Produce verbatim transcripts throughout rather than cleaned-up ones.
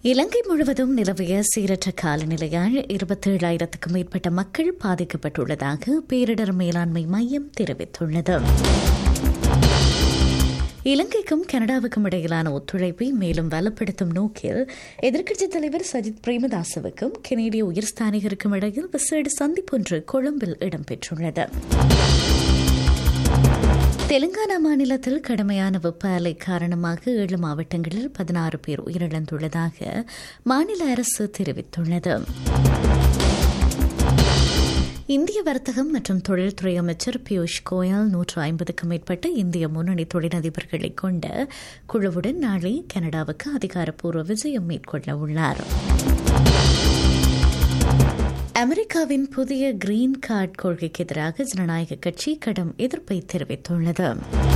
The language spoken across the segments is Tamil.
இலங்கை முழுவதும் நிலவிய சீரற்ற காலநிலையால் இருபத்தேழாயிரத்துக்கும் மேற்பட்ட மக்கள் பாதிக்கப்பட்டுள்ளதாக பேரிடர் மேலாண்மை மையம் தெரிவித்துள்ளது. இலங்கைக்கும் கனடாவுக்கும் இடையிலான ஒத்துழைப்பை மேலும் வலுப்படுத்தும் நோக்கில் எதிர்க்கட்சித் தலைவர் சஜித் பிரேமதாசவுக்கும் கனேடிய உயர்ஸ்தானிகருக்கும் இடையில் விசேட சந்திப்பொன்று கொழும்பில் இடம்பெற்றுள்ளது. தெலுங்கானா மாநிலத்தில் கடுமையான வெப்ப அலை காரணமாக ஏழு மாவட்டங்களில் பதினாறு பேர் உயிரிழந்துள்ளதாக மாநில அரசு தெரிவித்துள்ளது. இந்திய வர்த்தகம் மற்றும் தொழில்துறை அமைச்சர் பியூஷ் கோயல் நூற்று ஐம்பதுக்கும் மேற்பட்ட இந்திய முன்னணி தொழிலதிபர்களை கொண்ட குழுவுடன் நாளை கனடாவுக்கு அதிகாரப்பூர்வ விஜயம் மேற்கொள்ள உள்ளார். அமெரிக்காவின் புதிய கிரீன் கார்டு கொள்கைக்கு எதிராக ஜனநாயக கட்சி கடும் எதிர்ப்பை தெரிவித்துள்ளது.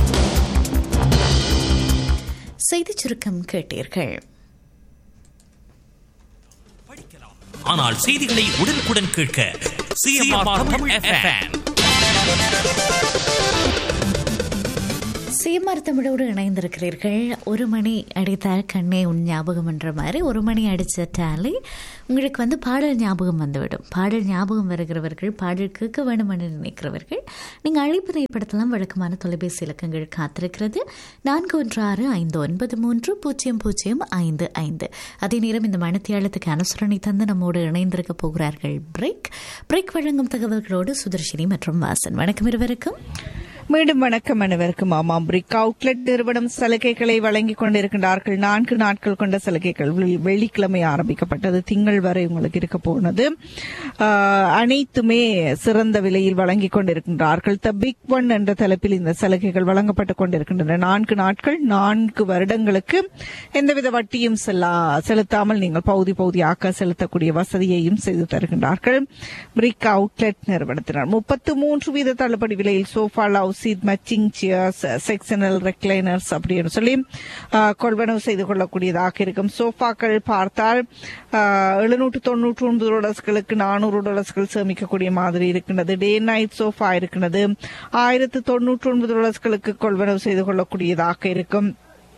செய்திச் சுருக்கம் கேட்டீர்கள். ஆனால் செய்திகளை உடனுக்குடன் கேட்க சிஎம்ஆர் தமிழ் எஃப்எம். சிஎம்ஆர் தமிழோடு இணைந்திருக்கிறீர்கள். ஒரு மணி அடித்தால் கண்ணே உன் ஞாபகம் என்ற மாதிரி ஒரு மணி அடிச்சிட்டாலே உங்களுக்கு வந்து பாடல் ஞாபகம் வந்துவிடும். பாடல் ஞாபகம் வருகிறவர்கள், பாடல் கேட்க வேண்டும் என்று நினைக்கிறவர்கள் நீங்கள் அழைப்பு ஏற்படுத்தலாம். வழக்கமான தொலைபேசி இலக்கங்கள் காத்திருக்கிறது. நான்கு ஒன்று ஆறு ஐந்து ஒன்பது மூன்று பூஜ்ஜியம் பூஜ்ஜியம் ஐந்து ஐந்து. அதே நேரம் இந்த மணித்தியாலத்துக்கு அனுசரணை தந்து நம்மோடு இணைந்திருக்க போகிறார்கள் பிரேக் பிரேக் வழங்கும் தகவல்களோடு சுதர்ஷினி மற்றும் வாசன். வணக்கம் இருவருக்கும். மீண்டும் வணக்கம் அனைவருக்கும். ஆமாம், பிரிக் அவுட்லெட் நிறுவனம் சலுகைகளை வழங்கிக் கொண்டிருக்கின்றார்கள். நான்கு நாட்கள் கொண்ட சலுகைகள் வெள்ளிக்கிழமை ஆரம்பிக்கப்பட்டது. திங்கள் வரை உங்களுக்கு இருக்க போனது. அனைத்துமே சிறந்த விலையில் வழங்கிக் கொண்டிருக்கின்றார்கள். த பிக் ஒன் என்ற தலைப்பில் இந்த சலுகைகள் வழங்கப்பட்டுக் கொண்டிருக்கின்றன. நான்கு நாட்கள் நான்கு வருடங்களுக்கு எந்தவித வட்டியும் செலுத்தாமல் நீங்கள் பகுதி பகுதியாக செலுத்தக்கூடிய வசதியையும் செய்து தருகின்றார்கள். பிரிக் அவுட்லெட் நிறுவனத்தினர் முப்பத்து மூன்று வீத தள்ளுபடி விலையில் sofa, love seat, matching chairs, sectional recliners அப்படின்னு சொல்லி கொள்வனவு செய்து கொள்ளக்கூடியதாக இருக்கும். சோஃபாக்கள் பார்த்தால் எழுநூற்று தொன்னூற்றி ஒன்பது டாலர்ஸ்களுக்கு நானூறு டாலர்ஸ்கள் சேமிக்கக்கூடிய மாதிரி இருக்கின்றது. டே நைட் சோஃபா இருக்கின்றது. ஆயிரத்து தொன்னூற்றி ஒன்பது டாலர்ஸ்களுக்கு கொள்வனவு செய்து கொள்ளக்கூடியதாக இருக்கும்.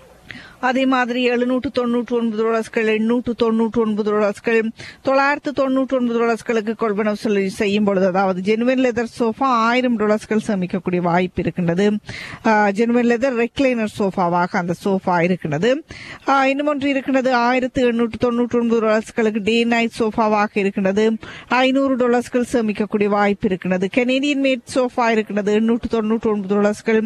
அதே மாதிரி எழுநூற்று தொன்னூற்றி ஒன்பது டாலர்ஸ்கள், எண்ணூற்று தொன்னூற்றி ஒன்பது டாலர்ஸ்கள், தொள்ளாயிரத்து தொன்னூற்றி ஒன்பது டாலர்ஸ்களுக்கு கொள்வனவு செய்யும் பொழுது, அதாவது ஜெனுவன் லெதர் சோஃபா ஆயிரம் டாலர்ஸ்கள் சேமிக்கக்கூடிய வாய்ப்பு இருக்கின்றது. ஜெனுவன் லெதர் ரெக்லைனர் சோஃபாவாக அந்த சோஃபா இருக்கின்றது. இன்னும் ஒன்று இருக்கின்றது, ஆயிரத்து எண்ணூற்று தொன்னூற்றி ஒன்பது டாலர்ஸ்களுக்கு டே நைட் சோஃபாவாக இருக்கின்றது. ஐநூறு டாலர்ஸ்கள் சேமிக்கக்கூடிய வாய்ப்பு இருக்கின்றது. கனேடியன் மேட் சோஃபா இருக்கின்றது. எண்ணூற்று தொன்னூற்றி ஒன்பது டாலர்ஸ்கள்,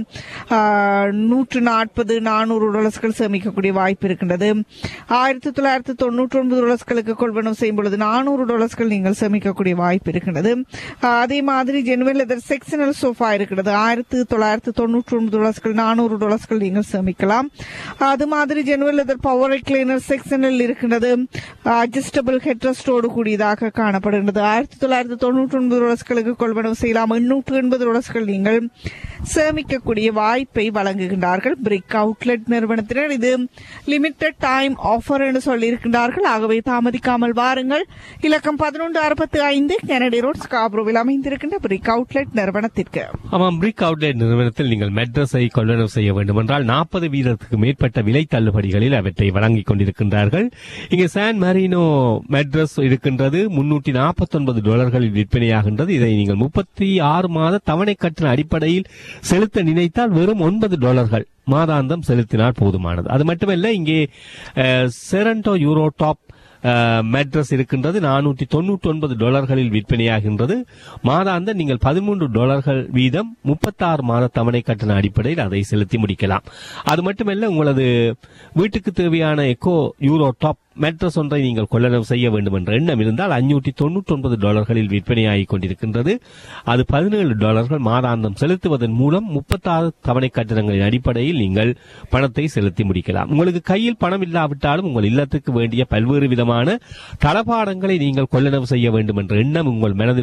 நூற்று நாற்பது நானூறு டாலர்ஸ்கள் சேமிக்க கூடிய வாய்ப்பு இருக்கின்றது. ஆயிரத்தி தொள்ளாயிரத்தி தொன்னூற்றி ஒன்பது டாலர்ஸ்களுக்கு கொள்வனவு செய்யும் பொழுது நானூறு டாலர்ஸ்கள் நீங்கள் சேமிக்கக்கூடிய வாய்ப்பு இருக்கின்றது. அதே மாதிரி ஜெனுவன் லெதர் செக்ஷனல் சோஃபா இருக்கிறது. ஆயிரத்தி தொள்ளாயிரத்தி தொன்னூற்றி ஒன்பது டாலர்ஸ்கள், நானூறு டாலர்ஸ்கள் நீங்கள் சேமிக்கலாம். அது மாதிரி genuine leather power recliner sectional இருக்கின்றது. அட்ஜஸ்டபிள் ஹெட்ரஸ்டோடு கூடியதாக காணப்படுகின்றது. ஆயிரத்தி தொள்ளாயிரத்தி தொன்னூற்றி ஒன்பது டாலர்ஸ்களுக்கு கொள்வனவு செய்யலாம். எண்ணூற்று எண்பது டாலர்ஸ்கள் நீங்கள் சேமிக்கக்கூடிய வாய்ப்பை வழங்குகின்றார்கள் பிரிக் அவுட்லெட் நிறுவனத்தினர். இது லிமிடெட் டைம் ஆஃபர் என்று சொல்லி இருக்கின்றார்கள். ஆகவே தாமதிக்காமல் வாருங்கள். இலக்கம் பதினொன்று அறுபத்தி ஐந்து கெனடி ரோட், ஸ்காப்ரோவில் அமைந்திருக்கின்ற பிரிக் அவுட்லெட் நிறுவனத்திற்கு. ஆமாம், பிரிக் அவுட்லெட் நிறுவனத்தில் நீங்கள் மெட்ரஸை கொள்வனவு செய்ய வேண்டும் என்றால் நாற்பது வீதத்துக்கு மேற்பட்ட விலை தள்ளுபடிகளில் அவற்றை வழங்கிக் கொண்டிருக்கின்றார்கள். இங்கே சான் மரீனோ மெட்ரஸ் இருக்கின்றது. முன்னூற்றி நாற்பத்தி ஒன்பது டாலர்களில் விற்பனையாகின்றது. இதை நீங்கள் முப்பத்தி ஆறு மாத தவணை கட்டண அடிப்படையில் செலுத்த நினைத்தால் வெறும் ஒன்பது டாலர்கள் மாதாந்தம் செலுத்தினால் போதுமானது. அது மட்டுமல்ல, இங்கே செரண்டோ யூரோ டாப் மெட்ரஸ் இருக்கின்றது. நானூற்றி தொன்னூற்றி ஒன்பது டாலர்களில் விற்பனையாகின்றது. மாதாந்த நீங்கள் பதிமூன்று டாலர்கள் வீதம் முப்பத்தாறு மாத தவணை கட்டண அடிப்படையில் அதை செலுத்தி முடிக்கலாம். அது மட்டுமல்ல, உங்களது வீட்டுக்கு தேவையான எக்கோ யூரோ டாப் மெட்ரஸ் ஒன்றை நீங்கள் கொள்ளளவு செய்ய வேண்டும் என்ற எண்ணம் இருந்தால் அஞ்சூற்றி தொன்னூற்றி ஒன்பது டாலர்களில் விற்பனையாகிக் கொண்டிருக்கின்றது. அது பதினேழு டாலர்கள் மாதாந்தம் செலுத்துவதன் மூலம் முப்பத்தாறு தவணை கட்டணங்களின் அடிப்படையில் நீங்கள் பணத்தை செலுத்தி முடிக்கலாம். உங்களுக்கு கையில் பணம் இல்லாவிட்டாலும் உங்கள் இல்லத்துக்கு வேண்டிய பல்வேறு விதமான தளபாடங்களை நீங்கள் கொள்ளளவு செய்ய வேண்டும் என்ற எண்ணம் உங்கள் மனதில்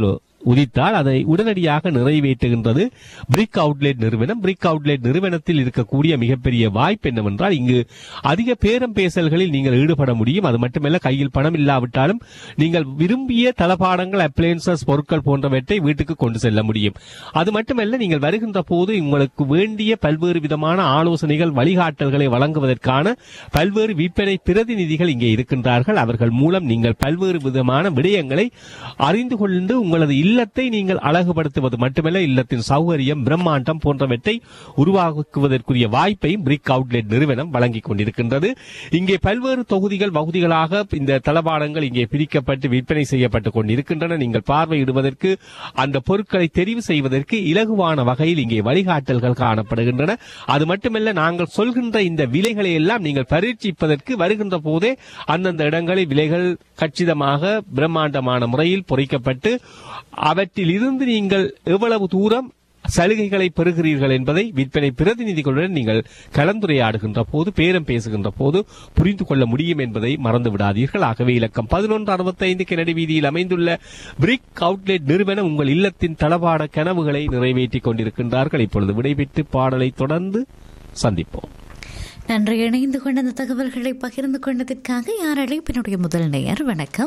உதித்தால் அதை உடனடியாக நிறைவேற்றுகின்றது பிரிக் அவுட்லெட் நிறுவனம். பிரிக் அவுட்லெட் நிறுவனத்தில் இருக்கக்கூடிய மிகப்பெரிய வாய்ப்பு என்னவென்றால் இங்கு அதிக பேரம் பேசல்களில் நீங்கள் ஈடுபட முடியும். அது மட்டுமல்ல, கையில் பணம் இல்லாவிட்டாலும் நீங்கள் விரும்பிய தளபாடங்கள், அப்ளையன்சஸ் பொருட்கள் போன்றவற்றை வீட்டுக்கு கொண்டு செல்ல முடியும். அது மட்டுமல்ல, நீங்கள் வருகின்ற போது உங்களுக்கு வேண்டிய பல்வேறு விதமான ஆலோசனைகள், வழிகாட்டல்களை வழங்குவதற்கான பல்வேறு விற்பனை பிரதிநிதிகள் இங்கே இருக்கின்றார்கள். அவர்கள் மூலம் நீங்கள் பல்வேறு விதமான விடயங்களை அறிந்து கொண்டு உங்களது இல்லத்தை நீங்கள் அழகுபடுத்துவது மட்டுமல்ல, இல்லத்தின் சௌகரியம், பிரம்மாண்டம் போன்றவற்றை உருவாக்குவதற்குரிய வாய்ப்பையும் பிரிக் அவுட்லெட் நிறுவனம் வழங்கிக் கொண்டிருக்கின்றது. இங்கே பல்வேறு தொகுதிகள் வகுதிகளாக இந்த தளபாடங்கள் இங்கே பிரிக்கப்பட்டு விற்பனை செய்யப்பட்டுக் கொண்டிருக்கின்றன. நீங்கள் பார்வையிடுவதற்கு, அந்த பொருட்களை தெரிவு செய்வதற்கு இலகுவான வகையில் இங்கே வழிகாட்டல்கள் காணப்படுகின்றன. அது மட்டுமல்ல, நாங்கள் சொல்கின்ற இந்த விலைகளை எல்லாம் நீங்கள் பரீட்சிப்பதற்கு வருகின்ற போதே அந்தந்த இடங்களில் விலைகள் கச்சிதமாக பிரம்மாண்டமான முறையில் பொறிக்கப்பட்டு அவற்றில் இருந்து நீங்கள் எவ்வளவு தூரம் சலுகைகளை பெறுகிறீர்கள் என்பதை விற்பனை பிரதிநிதிகளுடன் நீங்கள் கலந்துரையாடுகின்ற போது, பேரம் பேசுகின்ற போது புரிந்து கொள்ள முடியும் என்பதை மறந்து விடாதீர்கள். ஆகவே இலக்கம் பதினொன்று அறுபத்தி ஐந்து கெனடி வீதியில் அமைந்துள்ள பிரிக் அவுட்லெட் நிறுவனம் உங்கள் இல்லத்தின் தளபாட கனவுகளை நிறைவேற்றிக் கொண்டிருக்கின்றார்கள். இப்பொழுது விடைபெற்று பாடலை தொடர்ந்து சந்திப்போம். நன்றி. இணைந்து கொண்ட அந்த தகவல்களை பகிர்ந்து கொண்டதற்காக யார் அழைப்பினுடைய முதல் நேயர்? வணக்கம்.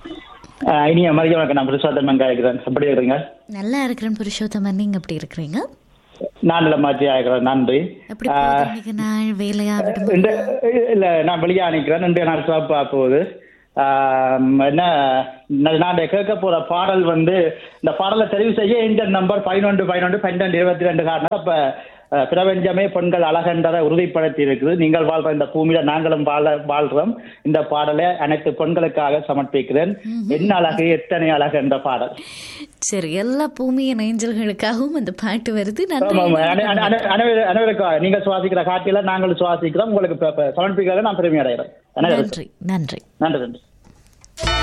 இனிய மதிய வணக்கம். நான் புருஷோத்தமன் இருக்கிறேன். எப்படி இருக்கிறீங்க? நல்லா இருக்கிறேன் புருஷோத்தமன், நீங்க எப்படி இருக்கிறீங்க? நான் மாற்றி ஆகிறேன். நன்றி. எப்படி போகுது நாள்? வேலையா? இல்ல, நான் வெளியா நிற்கிறேன். ரெண்டு நாள் சிறப்பா போகுது. என்ன நான் கேட்க போற பாடல் வந்து, இந்த பாடலை தெரிவு செய்ய இன்டர் நம்பர் பதினொன்று பதினொன்று பன்னெண்டு இருபத்தி ரெண்டு காரணம். அப்ப பிரபஞ்சமே பெண்கள் அழகென்றதை உறுதிப்படுத்தி இருக்குது. நீங்கள் வாழ்ற இந்த பூமியில நாங்களும் வாழ வாழ்றோம். இந்த பாடலை அனைத்து பெண்களுக்காக சமர்ப்பிக்கிறேன். என்ன அழகு, எத்தனை அழகு என்ற பாடல். சரி, எல்லா பூமியின் ஏஞ்சல்களுக்காகவும் அந்த பாட்டு வருது. அனைவருக்காக. நீங்க சுவாசிக்கிற காட்டில நாங்களும் சுவாசிக்கிறோம். உங்களுக்கு சமர்ப்பிக்கிறத நான் பெருமை அடைகிறேன். நன்றி. நன்றி. நன்றி.